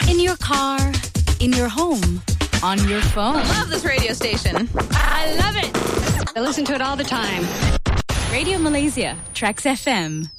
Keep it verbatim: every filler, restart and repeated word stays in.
In your car, in your home, on your phone. I love this radio station. I love it. I listen to it all the time. Radio Malaysia, Trax F M.